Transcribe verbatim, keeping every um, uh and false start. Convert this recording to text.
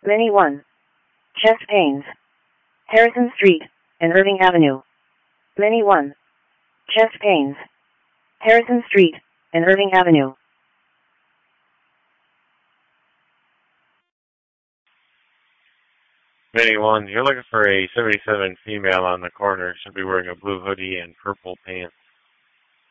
Many one. Chest pains. Harrison Street and Irving Avenue. Many one. Chest pains. Harrison Street and Irving Avenue. Many one, you're looking for a seventy-seven female on the corner. She'll be wearing a blue hoodie and purple pants.